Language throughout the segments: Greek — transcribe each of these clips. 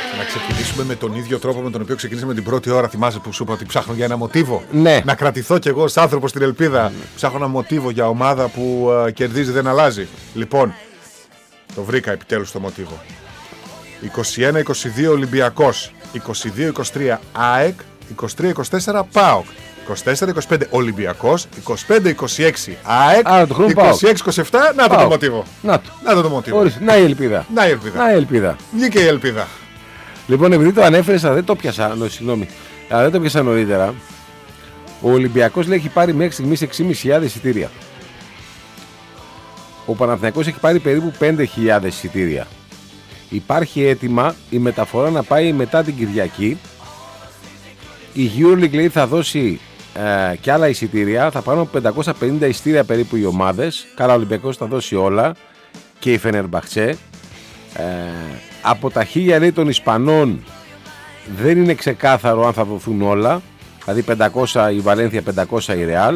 Να ξεκινήσουμε με τον ίδιο τρόπο με τον οποίο ξεκινήσαμε την πρώτη ώρα. Θυμάσαι που σου είπα ότι ψάχνω για ένα μοτίβο. Ναι. Να κρατηθώ κι εγώ ως άνθρωπος στην ελπίδα. Ψάχνω ένα μοτίβο για ομάδα που κερδίζει, δεν αλλάζει. Λοιπόν, το βρήκα επιτέλους το μοτίβο. 21-22 Ολυμπιακός, 22-23 ΑΕΚ, 23-24 ΠΑΟΚ, 24-25 Ολυμπιακός, 25-26 ΑΕΚ, 26-27. Να το μοτίβο. Να το μοτίβο. Ορίστε, να η ελπίδα. Να η ελπίδα. Βγήκε η ελπίδα. Λοιπόν, επειδή το ανέφερες, δεν το πιάσα. Συγγνώμη. Δεν το πιάσα νωρίτερα. Ο Ολυμπιακός λέει έχει πάρει μέχρι στιγμής 6.500 εισιτήρια. Ο Παναθηναϊκός έχει πάρει περίπου 5.000 εισιτήρια. Υπάρχει αίτημα η μεταφορά να πάει μετά την Κυριακή. Η EuroLeague λέει θα δώσει και άλλα εισιτήρια. Θα πάρουν 550 εισιτήρια περίπου οι ομάδες. Καλά, ο Ολυμπιακός θα δώσει όλα. Και η Φενερμπαχτσέ. Από τα 1.000 λέει των Ισπανών δεν είναι ξεκάθαρο αν θα δοθούν όλα. Δηλαδή 500 η Βαλένθια, 500 η Ρεάλ.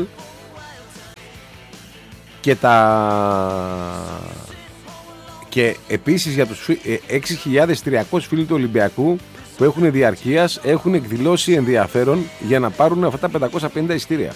Και επίσης για τους 6.300 φίλοι του Ολυμπιακού που έχουν διαρκείας έχουν εκδηλώσει ενδιαφέρον για να πάρουν αυτά τα 550 εισιτήρια.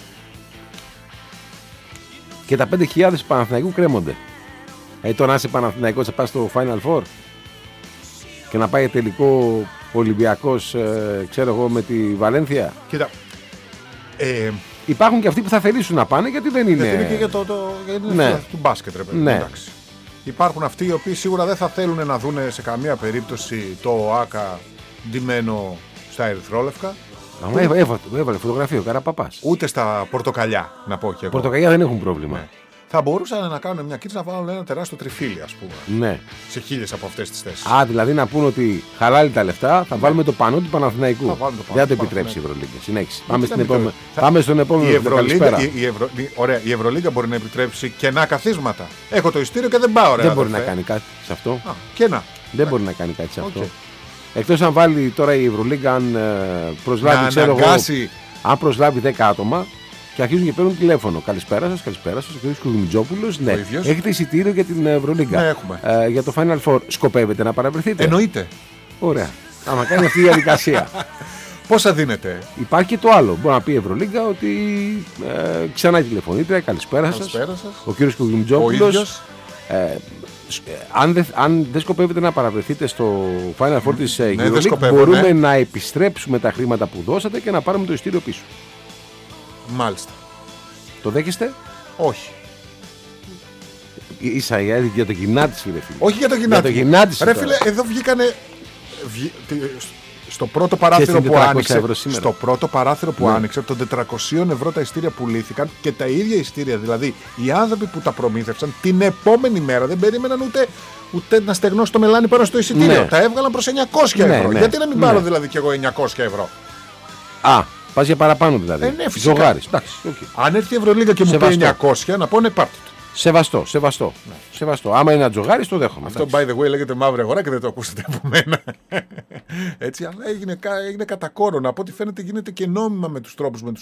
Και τα 5.000 Παναθηναϊκού κρέμονται. Τώρα να είσαι Παναθηναϊκός θα πας στο Final Four και να πάει τελικό Ολυμπιακός ξέρω εγώ με τη Βαλένθια. Κοίτα, υπάρχουν και αυτοί που θα θελήσουν να πάνε γιατί δεν είναι. Γιατί είναι και για το ναι. του μπάσκετ, ρε παιδί. Ναι. Υπάρχουν αυτοί οι οποίοι σίγουρα δεν θα θέλουν να δουν σε καμία περίπτωση το ΟΑΚΑ ντυμένο στα ερυθρόλευκα. Έβαλε φωτογραφία ο Καραπαπάς. Ούτε στα πορτοκαλιά, να πω και εγώ. Πορτοκαλιά δεν έχουν πρόβλημα. Ναι. Θα μπορούσαν να κάνουν μια κίτσα να βάλουν ένα τεράστιο τριφύλι, ας πούμε. Ναι. Σε 1.000 από αυτές τις θέσεις. Δηλαδή να πούνε ότι χαλάλι τα λεφτά, θα βάλουμε το πανό του Παναθηναϊκού. Δεν θα το επιτρέψει η Ευρωλίγκα. Συνέχισε. Πάμε στον επόμενο. Ωραία, η Ευρωλίγκα μπορεί να επιτρέψει κενά καθίσματα. Έχω το ειστήριο και δεν πάω, ωραία. Δεν μπορεί να κάνει κάτι σε αυτό. Κενά. Δεν μπορεί να κάνει κάτι σε αυτό. Εκτός αν βάλει τώρα η Ευρωλίγκα, αν προσλάβει 10 άτομα. Και αρχίζουν και παίρνουν τηλέφωνο. Καλησπέρα σας, ο κ. Κουδουμιτζόπουλος. Ναι. Έχετε εισιτήριο για την Ευρωλίγκα. Ναι, έχουμε. Για το Final Four. Σκοπεύετε να παραβρεθείτε? Εννοείται. Ωραία. Άμα κάνει αυτή η διαδικασία. Πόσα δίνετε? Υπάρχει και το άλλο. Μπορεί να πει η Ευρωλίγκα ότι ξανά τηλεφωνείτε. Καλησπέρα σας. Ο κ. Κουδουμιτζόπουλος. Αν δεν σκοπεύετε να παραβρεθείτε στο Final Four της EuroLeague, μπορούμε να επιστρέψουμε τα χρήματα που δώσατε και να πάρουμε το εισιτήριο πίσω. Μάλιστα. Το δέχεστε? Όχι. Ίσα για το γυμνάτις, φίλε. Όχι για το γυμνάτις. Για το γυμνάτις. Ρε φίλε, εδώ βγήκανε. Στο πρώτο παράθυρο που άνοιξε. Στο πρώτο παράθυρο που άνοιξε, των 400 ευρώ τα ειστήρια πουλήθηκαν και τα ίδια ειστήρια. Δηλαδή, οι άνθρωποι που τα προμήθευσαν την επόμενη μέρα δεν περίμεναν ούτε να στεγνώσει το μελάνι πάνω στο εισιτήριο. Τα έβγαλαν προς 900 ευρώ. Γιατί να μην πάρω δηλαδή κι εγώ 900 ευρώ? Πας για παραπάνω δηλαδή. Ναι, φυσικά. Αν έρθει η Ευρωλίγκα και μου πει 900, να πω ναι, πάρτε το. Σεβαστό. Άμα είναι ένα τζογάρι, το δέχομαι. Αυτό, by the way, λέγεται μαύρη αγορά και δεν το ακούσατε από μένα. Έτσι, αλλά έγινε κατά κόρον. Από ό,τι φαίνεται γίνεται και νόμιμα με τους τρόπους με τους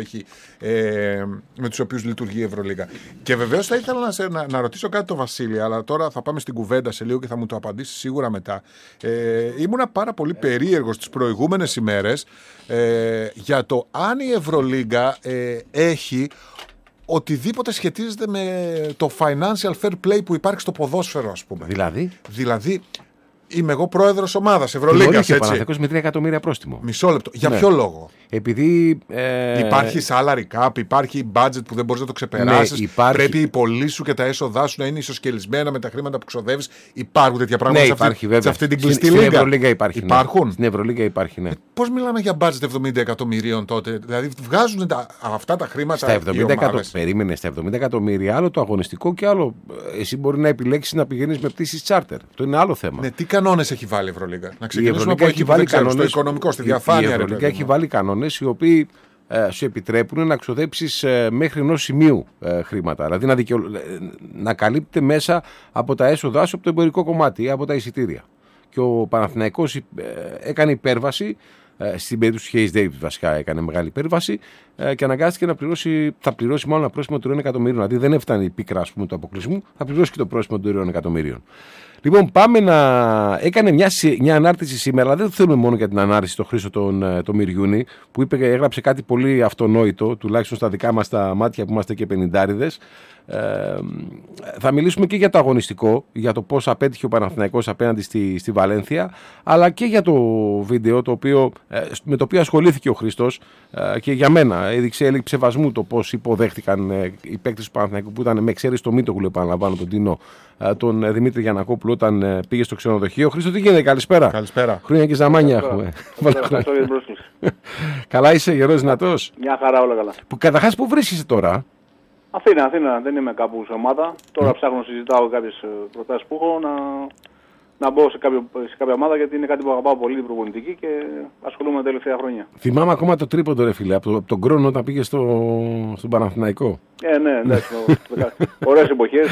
οποίους λειτουργεί η Ευρωλίγκα. Και βεβαίως θα ήθελα να ρωτήσω κάτι το Βασίλη, αλλά τώρα θα πάμε στην κουβέντα σε λίγο και θα μου το απαντήσει σίγουρα μετά. Ήμουνα πάρα πολύ περίεργος τις προηγούμενες ημέρες για το αν η Ευρωλίγκα έχει οτιδήποτε σχετίζεται με το financial fair play που υπάρχει στο ποδόσφαιρο, ας πούμε. Δηλαδή, είμαι εγώ πρόεδρος ομάδας Ευρωλίγκας, έτσι. Παναθηναϊκός με 3 εκατομμύρια πρόστιμο. Μισό λεπτό. Για ποιο λόγο? Επειδή υπάρχει salary cap, υπάρχει budget που δεν μπορείς να το ξεπεράσεις. Ναι, υπάρχει... Πρέπει οι πωλήσεις σου και τα έσοδά σου να είναι ισοσκελισμένα με τα χρήματα που ξοδεύεις. Υπάρχουν τέτοια πράγματα σε αυτή την κλειστή λίγα? Στην Ευρωλίγκα υπάρχουν. Ναι. Στην Ευρωλίγκα υπάρχει, ναι. Πώς μιλάμε για budget 70 εκατομμυρίων τότε? Δηλαδή βγάζουν αυτά τα χρήματα. Στα 70 εκατομμύρια. Περίμενε, στα 70 εκατομμύρια άλλο το αγωνιστικό και άλλο. Εσύ μπορεί να επιλέξεις να πηγαίνεις με πτήσεις charter. Αυτό είναι άλλο θέμα. Ναι, τι κανόνες έχει βάλει η Ευρωλίγκα? Να ξεκινήσουμε από εκεί που δεν ξέρω, στο οικονομικό, στη διαφάνεια. Η Ευρωλίγκα έχει βάλει κανόνες οι οποίοι σου επιτρέπουν να ξοδέψεις μέχρι ενός σημείου χρήματα. Δηλαδή να καλύπτεται μέσα από τα έσοδά σου από το εμπορικό κομμάτι ή από τα εισιτήρια. Και ο Παναθηναϊκός έκανε υπέρβαση στην περίπτωση του Hayes Davis βασικά έκανε μεγάλη υπέρβαση και αναγκάστηκε θα πληρώσει μάλλον ένα πρόστιμο των 3 εκατομμύριων. Δηλαδή δεν έφτανε η πίκρα του αποκλεισμού, θα πληρώσει και το πρόστιμο των 3 εκατομμύριων. Λοιπόν, πάμε έκανε μια ανάρτηση σήμερα, αλλά δεν το θέλουμε μόνο για την ανάρτηση το Χρήστο τον Μυριούνι, που έγραψε κάτι πολύ αυτονόητο, τουλάχιστον στα δικά μας τα μάτια που είμαστε και πενηντάριδες. Θα μιλήσουμε και για το αγωνιστικό, για το πώς απέτυχε ο Παναθηναϊκός απέναντι στη Βαλένθια, αλλά και για το βίντεο με το οποίο ασχολήθηκε ο Χρήστος και για μένα έδειξε σεβασμού το πώς υποδέχτηκαν οι παίκτες του Παναθηναϊκού, που ήταν με εξαίρεση το Μήτογλου, επαναλαμβάνω, τον Τίνο, τον Δημήτρη Γιαννακόπουλο, όταν πήγε στο ξενοδοχείο. Χρήστο, τι γίνεται, καλησπέρα. Καλησπέρα. Χρόνια και ζαμάνια έχουμε. Καλά είσαι, γερός, δυνατός? Μια χαρά, όλα καλά. Καταρχάς, πού βρίσκεσαι τώρα? Αθήνα, δεν είμαι κάπου σε ομάδα. Τώρα ψάχνω, συζητάω κάποιες προτάσεις που έχω να μπω σε κάποια ομάδα, γιατί είναι κάτι που αγαπάω πολύ, την προπονητική, και ασχολούμαι τα τελευταία χρόνια. Θυμάμαι ακόμα το τρίποντο, ρε φίλε, από τον Κρόνο όταν πήγε στον Παναθηναϊκό. Ναι, ωραίες εποχές.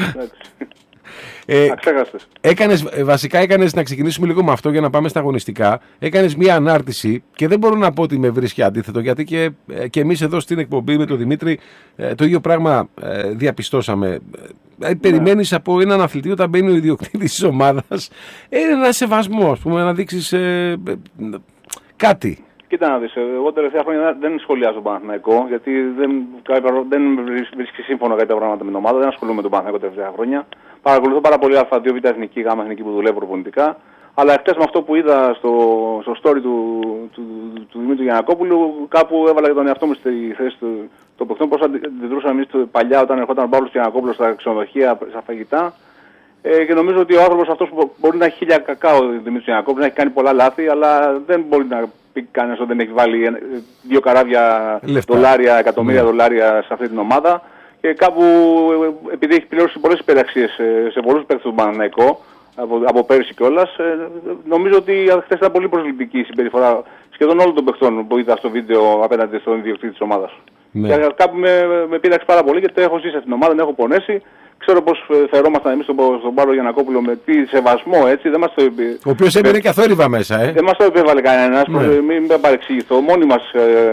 Αξέχαστες. Βασικά έκανες, να ξεκινήσουμε λίγο με αυτό για να πάμε στα αγωνιστικά. Έκανες μια ανάρτηση και δεν μπορώ να πω ότι με βρίσκει αντίθετο, γιατί και εμείς εδώ στην εκπομπή με τον Δημήτρη το ίδιο πράγμα διαπιστώσαμε. Περιμένεις από έναν αθλητή, όταν μπαίνει ο ιδιοκτήτης της ομάδας, ένα σεβασμό, ας πούμε, να δείξεις κάτι. Κοίτα να δεις, εγώ τελευταία χρόνια δεν σχολιάζω τον Παναθηναϊκό, γιατί δεν βρίσκει σύμφωνο κάποια πράγματα με την ομάδα, δεν ασχολούμαι με τον Παναθηναϊκό τελευταία χρόνια. Παρακολουθώ πάρα πολύ Α2, Β' εθνική, Γ' εθνική που δουλεύω προπονητικά. Αλλά χτες με αυτό που είδα στο story του Δημήτρου Γιαννακόπουλου, κάπου έβαλα και τον εαυτό μου στη θέση των παιχτών, πώς αντιδρούσαμε εμείς παλιά όταν ερχόταν ο Παύλος Γιαννακόπουλος στα ξενοδοχεία, στα φαγητά. Και νομίζω ότι ο άνθρωπος αυτός μπορεί να έχει χίλια κακά, ο Δημήτρης Γιαννακόπουλος, να έχει κάνει πολλά λάθη, αλλά δεν μπορεί να πει κανένας ότι δεν έχει βάλει 2 καράβια δολάρια, εκατομμύρια δολάρια σε αυτή την ομάδα. Και κάπου, επειδή έχει πληρώσει πολλές υπεραξίες σε πολλούς παίκτες του Παναθηναϊκού, από πέρυσι κιόλας, νομίζω ότι χθες ήταν πολύ προσβλητική η συμπεριφορά σχεδόν όλων των παιχτών που είδα στο βίντεο απέναντι στον ιδιοκτήτη της ομάδας. Ναι. Και κάπου με πείραξε πάρα πολύ, γιατί έχω ζήσει αυτήν την ομάδα, την έχω πονέσει. Ξέρω πώς φερόμασταν εμείς στον Παύλο Γιαννακόπουλο, με τι σεβασμό, έτσι. Δεν μας το ο οποίος έμπαινε και αθόρυβα μέσα, Δεν μας το επέβαλε κανένας, μην παρεξηγηθώ. Μόνοι μας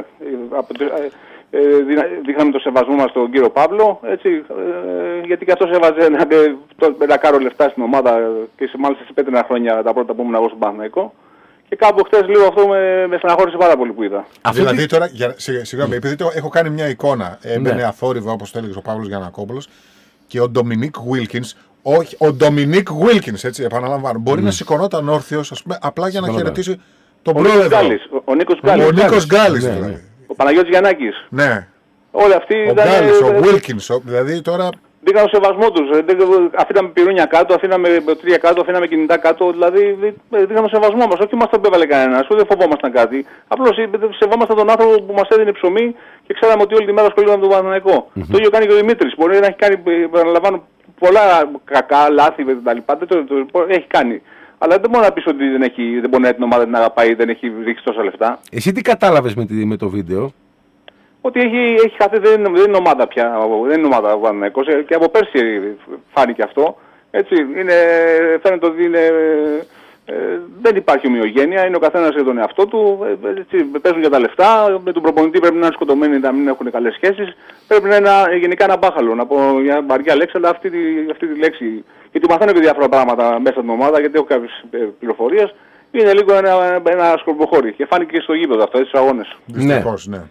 δείχναμε το σεβασμό μας στον κύριο Παύλο, έτσι, γιατί και αυτός έβαζε ένα κάρο λεφτά στην ομάδα, και μάλιστα σε 5 χρόνια τα πρώτα που ήμουν εγώ στον Παναθηναϊκό. Και κάπου χτες λίγο αυτό με στεναχώρησε πάρα πολύ που είδα. Δηλαδή τώρα, συγγνώμη, επειδή έχω κάνει μια εικόνα, έμπαινε αθόρυβα, όπως το έλεγε ο Παύλος Γιαννακόπουλος, και ο Ντομινίκ Γουίλκινς, ο Ντομινίκ Γουίλκινς, έτσι επαναλαμβάνω, μπορεί να σηκωνόταν όρθιος, ας πούμε, απλά για να χαιρετήσει τον πρόεδρο. Ο Νίκος Γκάλης δηλαδή. Ο Παναγιώτης Γιαννάκης. Ναι. Όλοι αυτοί ήταν. Ο Γκάλης, ο Γουίλκινς, δηλαδή τώρα. Δείχναν το σεβασμό τους. Αφήναμε πυρούνια κάτω, αφήναμε τρία κάτω, αφήναμε κινητά κάτω. Δηλαδή δείχναν το σεβασμό μας. Όχι μας το επέβαλε κανένας, ούτε φοβόμασταν κάτι. Απλώς σεβόμασταν τον άνθρωπο που μας έδινε ψωμί και ξέραμε ότι όλη τη μέρα ασχολούνταν με τον Παναθηναϊκό. Το ίδιο κάνει και ο Δημήτρης. Μπορεί να έχει κάνει, παραλαμβάνω, πολλά κακά, λάθη κτλ. Έχει κάνει. Αλλά δεν μπορεί να πεις ότι δεν μπορεί να την ομάδα την αγαπάει, δεν έχει ρίξει τόσα λεφτά. Εσύ τι κατάλαβες με το βίντεο? Ότι έχει χαθεί, δεν είναι ομάδα πια, δεν είναι ομάδα ο Παναθηναϊκός, και από πέρσι φάνηκε αυτό. Έτσι, φαίνεται ότι δεν υπάρχει ομοιογένεια, είναι ο καθένας για τον εαυτό του, έτσι, παίζουν για τα λεφτά, με τον προπονητή πρέπει να είναι σκοτωμένοι, να μην έχουν καλές σχέσεις, πρέπει να είναι γενικά ένα μπάχαλο, να πω μια βαριά λέξη, αλλά αυτή τη λέξη, γιατί μαθαίνω και διάφορα πράγματα μέσα στην ομάδα, γιατί έχω κάποιες πληροφορίες, είναι λίγο ένα σκορποχώρι και φάνηκε και στο γήπεδο αυτό, στους αγώνες. Δυστυχώς, ναι.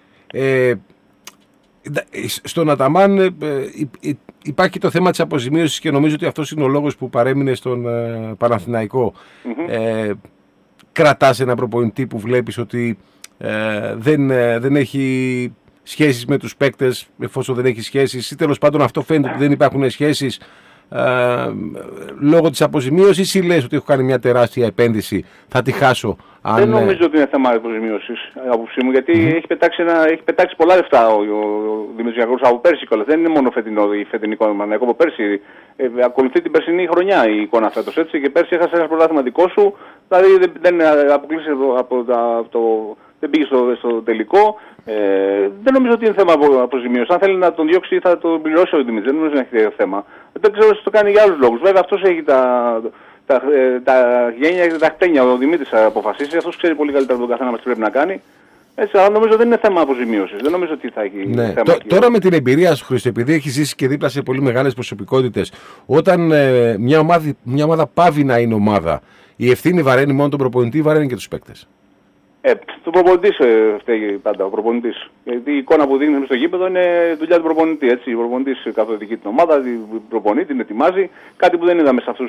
Στον Αταμάν υπάρχει το θέμα της αποζημίωσης και νομίζω ότι αυτός είναι ο λόγος που παρέμεινε στον Παναθηναϊκό. Κρατάς ένα προπονητή που βλέπεις ότι δεν έχει σχέσεις με τους παίκτες, εφόσον δεν έχει σχέσεις, ή τέλος πάντων αυτό φαίνεται ότι δεν υπάρχουν σχέσεις λόγω της αποζημίωσης, ή λες ότι έχω κάνει μια τεράστια επένδυση, θα τη χάσω? Δεν νομίζω ότι είναι θέμα αποζημίωσης, άποψή μου, γιατί έχει πετάξει πολλά λεφτά ο Δημήτρης Γιαννακόπουλος από πέρσι κιόλας. Δεν είναι μόνο η φετινή εικόνα, από πέρσι. Ακολουθεί την περσινή χρονιά η εικόνα φέτος, έτσι, και πέρσι έχασε ένα πρωτάθλημα δικό σου, δηλαδή δεν αποκλείσει δεν πήγε στο τελικό. Δεν νομίζω ότι είναι θέμα αποζημίωσης. Αν θέλει να τον διώξει θα τον πληρώσει ο Δημήτρης. Δεν νομίζω να έχει θέμα. Δεν ξέρω αν το κάνει για άλλους λόγους. Βέβαια αυτός έχει τα γένια και τα χτένια. Ο Δημήτρης θα αποφασίσει, αυτός ξέρει πολύ καλύτερα τον καθένα μας τι πρέπει να κάνει. Έτσι, αλλά νομίζω δεν είναι θέμα αποζημίωσης. Δεν νομίζω ότι θα έχει θέμα. Τώρα με την εμπειρία σου, Χρήστο, επειδή έχει ζήσει και δίπλα σε πολύ μεγάλες προσωπικότητες, όταν μια ομάδα πάβει να είναι ομάδα, η ευθύνη βαραίνει μόνο τον προπονητή ή βαραίνει και τους παίκτες? Το προπονητής φταίει πάντα, ο προπονητής. Γιατί η εικόνα που δίνει στο γήπεδο είναι δουλειά του προπονητή. Έτσι. Ο προπονητής καθοδηγεί την ομάδα, την προπονεί, την ετοιμάζει. Κάτι που δεν είδαμε σε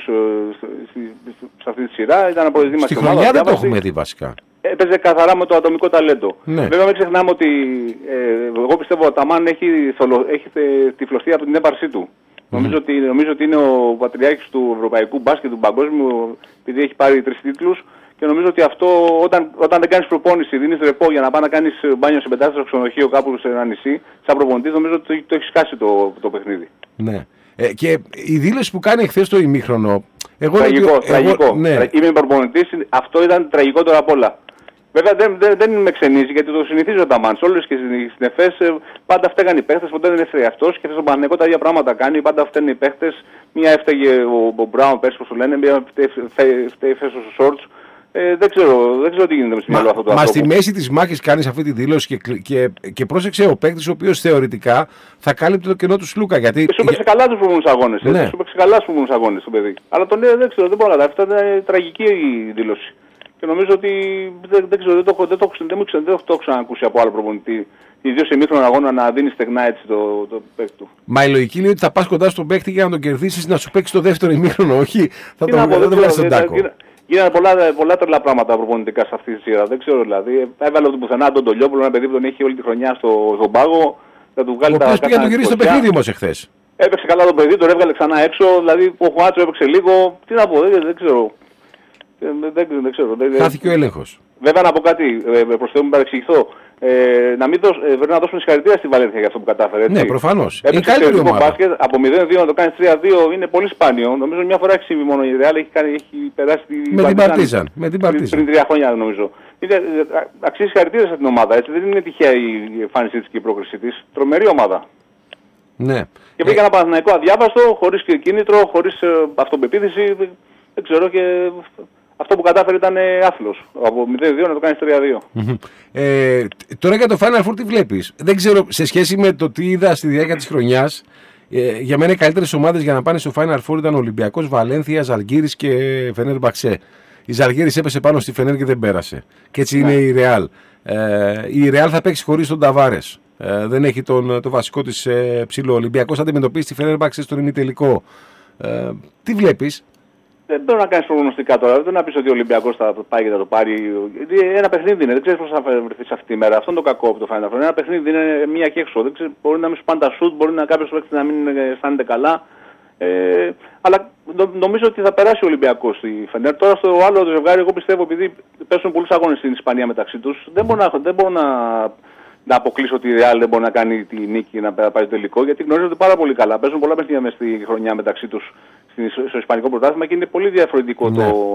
αυτή τη σειρά. Ήταν να προετοιμάσει την ομάδα. Στη χρονιά δεν το έχουμε δει βασικά. Έπαιζε καθαρά με το ατομικό ταλέντο. Ναι. Βέβαια μην ξεχνάμε ότι εγώ πιστεύω ότι ο Ταμάν έχει τυφλωθεί από την έπαρσή του. Νομίζω ότι είναι ο πατριάρχης του ευρωπαϊκού μπάσκετ, του παγκόσμιου, επειδή έχει πάρει 3 τίτλους. Και νομίζω ότι αυτό όταν δεν κάνεις προπόνηση, δίνεις ρεπό για να πάει να κάνεις μπάνιο σε πεντάστερο ξενοδοχείο κάπου σε ένα νησί, σαν προπονητής, νομίζω ότι το έχεις χάσει το παιχνίδι. Ναι. Και η δήλωση που κάνει εχθές το ημίχρονο. Τραγικό. Ναι. Είμαι προπονητής, αυτό ήταν τραγικότερο απ' όλα. Βέβαια δεν με ξενίζει γιατί το συνηθίζει ο Ταμάν. Σε όλες και στις ΕΦΕΣ πάντα φταίγαν οι παίχτες, ποτέ δεν έφταιγε αυτός και στον Παναθηναϊκό τα ίδια πράγματα κάνει. Πάντα φταίνουν οι παίχτες. Μία έφταιγε ο Μπράουν πέρσι, όπως το λένε, μία φταίει ο Σόρτς. Δεν ξέρω τι γίνεται με το μυαλό αυτό το άνθρωπο. Μα στη μέση της μάχης κάνεις αυτή τη δήλωση και πρόσεξε ο παίκτης ο οποίος θεωρητικά θα κάλυπτε το κενό του Σλούκα. Γιατί... Σου έπαιξε καλά τους προηγούμενους αγώνες. Ναι. Σου έπαιξε καλά τους προηγούμενους αγώνες το παιδί. Αλλά τον δεν ξέρω, δεν μπορώ να καταλάβω. Αυτή ήταν τραγική η δήλωση. Και νομίζω ότι δεν το έχω ξανακούσει από άλλο προπονητή. Ιδίως σε μήχρονο αγώνα να δίνει στεγνά έτσι το παίκτη του. Μα η λογική είναι ότι θα πας κοντά στον παίκτη για να τον κερδίσεις, να σου παίξει το δεύτερο ημίχρονο. Όχι, θα τον βγάλεις στον τάκο. Γίνανε πολλά τρελά πράγματα προπονητικά σε αυτή τη σειρά. Δεν ξέρω δηλαδή. Έβαλε από τον πουθενά τον Τολιόπουλο, ένα παιδί που τον έχει όλη τη χρονιά στον πάγο. Θα του βγάλει ο οποίος πήγε να τον γυρίσει στο παιχνίδι όμως εχθές. Έπαιξε καλά το παιδί, τον έβγαλε ξανά έξω. Δηλαδή ο Χουάτσο έπαιξε λίγο. Τι να πω, δεν ξέρω. Δεν ξέρω. Χάθηκε ο έλεγχος. Βέβαια να πω κάτι, προς Θεού μην παρεξηγηθώ. Πρέπει να δώσουμε συγχαρητήρια στη Βαλένθια για αυτό που κατάφερε. Έτσι. Ναι, προφανώς. Είναι καλύτερη ομάδα. Μπάσκετ, από 0-2 να το κάνει 3-2 είναι πολύ σπάνιο. Νομίζω μια φορά έχει συμβεί μόνο η Real, έχει περάσει με την Παρτίζαν. Πριν 3 χρόνια νομίζω. Αξίζει συγχαρητήρια σε την ομάδα. Έτσι. Δεν είναι τυχαία η εμφάνισή της και η πρόκρισή της. Τρομερή ομάδα. Ναι. Και πήγε ένα Παναθηναϊκό αδιάβαστο, χωρίς κίνητρο, χωρίς αυτοπεποίθηση. Δεν ξέρω και... Αυτό που κατάφερε ήταν άθλος. Από 0-2 να το κάνεις 3-2. Τώρα για το Final Four τι βλέπεις? Δεν ξέρω, σε σχέση με το τι είδα στη διάρκεια της χρονιάς, για μένα οι καλύτερες ομάδες για να πάνε στο Final Four ήταν Ολυμπιακός, Βαλένθια, Ζαλγκίρις και Φενέρμπαξε. Η Ζαλγκίρις έπεσε πάνω στη Φενέρ και δεν πέρασε. Και έτσι είναι η Real. Η Real θα παίξει χωρίς τον Ταβάρες. Δεν έχει το βασικό της ψηλό. Ο Ολυμπιακός θα αντιμετωπίσει τη Φενέρμπαξε στον ημιτελικό. Τι βλέπεις? Δεν πρέπει να κάνεις προγνωστικά τώρα. Δεν να πεις ότι ο Ολυμπιακός θα πάει και θα το πάρει. Ένα παιχνίδι είναι. Δεν ξέρεις πώς θα βρεθείς αυτή τη μέρα. Αυτό είναι το κακό από το Final Four. Ένα παιχνίδι είναι μία και έξω. Δεν ξέρεις, μπορεί να μην σου πάνε τα σουτ, μπορεί να κάποιος παίκτης να μην αισθάνεται καλά. Αλλά νομίζω ότι θα περάσει ο Ολυμπιακός στη Φενέρ. Τώρα στο άλλο το ζευγάρι, εγώ πιστεύω επειδή παίζουν πολλούς αγώνες στην Ισπανία μεταξύ τους, δεν μπορώ να αποκλείσω ότι η Real δεν μπορεί να κάνει τη νίκη να πάει στο τελικό, γιατί γνωρίζονται πάρα πολύ καλά. Παίζουν πολλά παιχνίδια μες στη χρονιά μεταξύ τους στο Ισπανικό πρωτάθλημα και είναι πολύ διαφορετικό,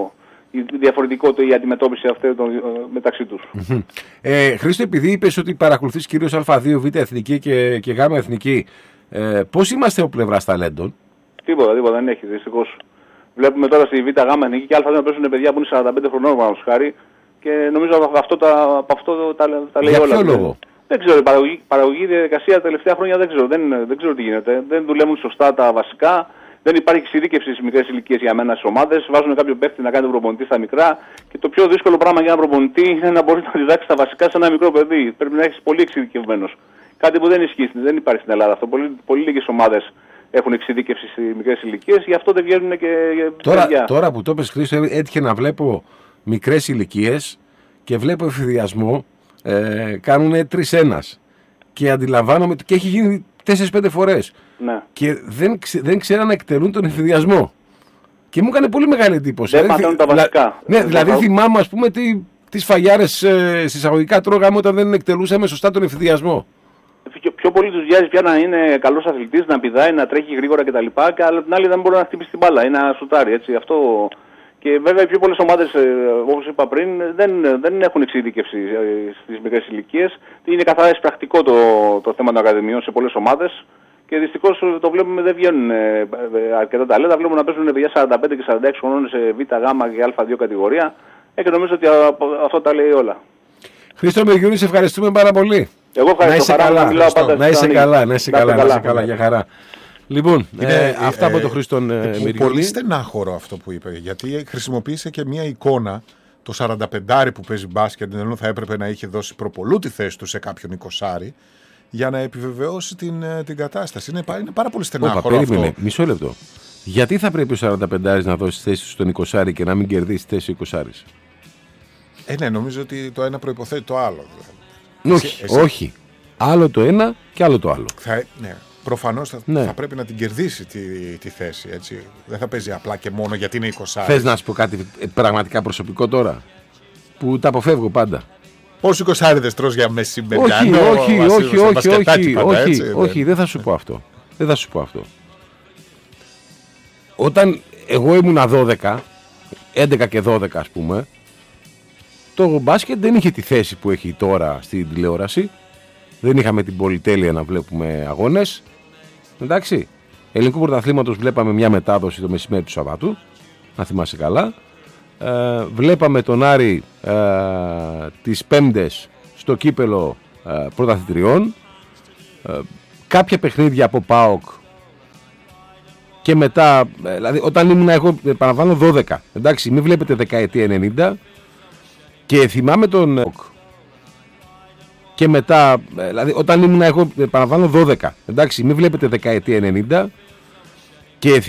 η αντιμετώπιση αυτή μεταξύ τους. Χρήστο, επειδή είπες ότι παρακολουθείς κυρίως Α2, Β εθνική και Γ εθνική, πώς είμαστε από πλευράς ταλέντων? Τίποτα δεν έχει δυστυχώς. Βλέπουμε τώρα στη Β Γ εθνική και Α2 παίζουν παιδιά που είναι 45 χρονών πάνω χάρη και νομίζω από αυτό τα λέει όλα. Για ποιο λόγο? Δεν ξέρω, η παραγωγή διαδικασία τα τελευταία χρόνια δεν ξέρω τι γίνεται. Δεν δουλεύουν σωστά τα βασικά. Δεν υπάρχει εξειδίκευση στις μικρές ηλικίες για μένα στις ομάδες. Βάζουν κάποιο παίχτη να κάνει τον προπονητή στα μικρά. Και το πιο δύσκολο πράγμα για έναν προπονητή είναι να μπορεί να διδάξει τα βασικά σε ένα μικρό παιδί. Πρέπει να έχεις πολύ εξειδικευμένος. Κάτι που δεν ισχύει, δεν υπάρχει στην Ελλάδα αυτό. Πολύ λίγες ομάδες έχουν εξειδίκευση στις μικρές ηλικίες, γι' αυτό δεν βγαίνουν και παιδιά. Τώρα που το είπες, Χρήστο, έτυχε να βλέπω μικρές ηλικίες και βλέπω εφηδιασμό. Κάνουν 3-1 και αντιλαμβάνομαι και έχει γίνει 4-5 φορές. Ναι. Και δεν ξέραν να εκτελούν τον εφηδιασμό. Και μου έκανε πολύ μεγάλη εντύπωση. Δεν μαθαίνουν τα βασικά. Ναι, δηλαδή θυμάμαι ας πούμε τις φαγιάρες συσσαγωγικά τρώγαμε όταν δεν εκτελούσαμε σωστά τον εφηδιασμό. Πιο πολύ τους βιάζει πια να είναι καλός αθλητής, να πηδάει, να τρέχει γρήγορα κτλ. Και αλλά την άλλη δεν μπορεί να χτυπήσει την μπάλα ή να σουτάρει. Έτσι. Αυτό... Και βέβαια οι πιο πολλές ομάδες, όπως είπα πριν, δεν έχουν εξειδίκευση στις μικρές ηλικίες. Είναι καθαρά εισπρακτικό το θέμα των ακαδημιών σε πολλές ομάδες Και δυστυχώς το βλέπουμε, δεν βγαίνουν αρκετά ταλέντα. Βλέπουμε να παίζουν παιδιά 45 και 46 χρονών σε Β, Γ και Α2 κατηγορία. Και νομίζω ότι αυτό τα λέει όλα. Χρήστο Μεργιούνη, σε ευχαριστούμε πάρα πολύ. Εγώ ευχαριστώ. Να είσαι καλά, για χαρά. Λοιπόν, αυτά από τον Χρήστο Μεργιούνη. Πολύ στενάχωρο αυτό που είπε, γιατί χρησιμοποίησε και μια εικόνα. Το 45 που παίζει μπάσκετ, ενώ θα έπρεπε να είχε δώσει προπολού τη θέση του σε κάποιον 20, για να επιβεβαιώσει την κατάσταση. Είναι πάρα πολύ στενάχωρο αυτό. Μισό λεπτό. Γιατί θα πρέπει ο 45 να δώσει θέση του στον 20 και να μην κερδίσει θέση 20? Ναι, νομίζω ότι το ένα προϋποθέτει το άλλο. Δηλαδή. Όχι. Άλλο το ένα και άλλο το άλλο. Ναι. Προφανώς θα πρέπει να την κερδίσει τη θέση. Έτσι. Δεν θα παίζει απλά και μόνο γιατί είναι 20. Θες να σου πω κάτι πραγματικά προσωπικό τώρα, που τα αποφεύγω πάντα? Πόσοι 20 τρως για μεσημεριανό? Όχι, δεν θα σου πω αυτό. Όταν εγώ ήμουνα 12, 11 και 12 ας πούμε, το μπάσκετ δεν είχε τη θέση που έχει τώρα στην τηλεόραση. Δεν είχαμε την πολυτέλεια να βλέπουμε αγώνες. Εντάξει. Ελληνικού πρωταθλήματος βλέπαμε μια μετάδοση το μεσημέρι του Σαββάτου, να θυμάσαι καλά. Βλέπαμε τον Άρη τις Πέμπτες στο κύπελο πρωταθλητριών. Κάποια παιχνίδια από ΠΑΟΚ. Και μετά, δηλαδή όταν ήμουν εγώ, παραβάνω 12. Εντάξει, μην βλέπετε δεκαετία 90. Και θυμάμαι τον και μετά, δηλαδή όταν ήμουν εγώ, παραβάνω 12. Εντάξει, μην βλέπετε δεκαετία 90. Και